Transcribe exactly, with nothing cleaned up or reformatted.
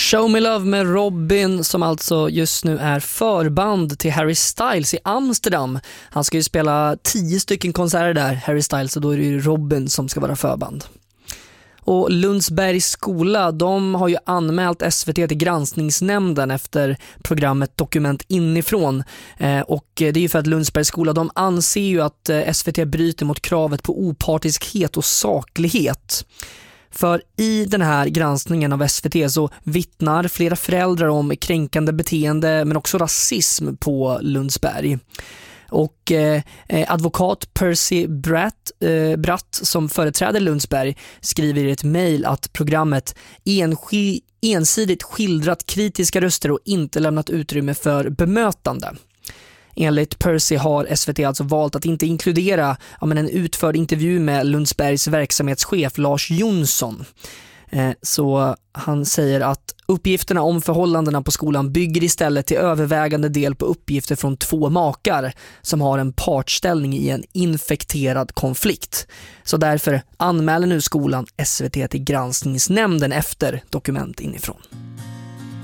Show Me Love med Robin, som alltså just nu är förband till Harry Styles i Amsterdam. Han ska ju spela tio stycken konserter där, Harry Styles, och då är det ju Robin som ska vara förband. Och Lundsbergs skola, de har ju anmält S V T till granskningsnämnden efter programmet Dokument inifrån. Eh, och det är ju för att Lundsbergs skola, de anser ju att eh, S V T bryter mot kravet på opartiskhet och saklighet. För i den här granskningen av S V T så vittnar flera föräldrar om kränkande beteende men också rasism på Lundsberg. Och eh, advokat Percy Bratt, eh, Bratt som företräder Lundsberg skriver i ett mejl att programmet enski, ensidigt skildrat kritiska röster och inte lämnat utrymme för bemötande. Enligt Percy har S V T alltså valt att inte inkludera ja, men en utförd intervju med Lundsbergs verksamhetschef Lars Jonsson. Eh, så han säger att uppgifterna om förhållandena på skolan bygger istället till övervägande del på uppgifter från två makar som har en partställning i en infekterad konflikt. Så därför anmäler nu skolan S V T till granskningsnämnden efter Dokument inifrån.